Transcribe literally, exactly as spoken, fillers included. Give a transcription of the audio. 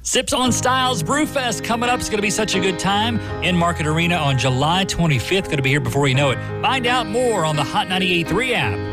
Sips on Styles Brewfest coming up. It's going to be such a good time. In Market Arena on July twenty-fifth. Going to be here before you know it. Find out more on the Hot ninety-eight point three app.